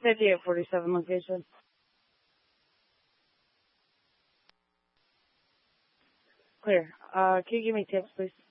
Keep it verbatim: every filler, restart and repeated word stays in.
fifty-eight forty-seven location. Clear. Uh, can you give me tips, please?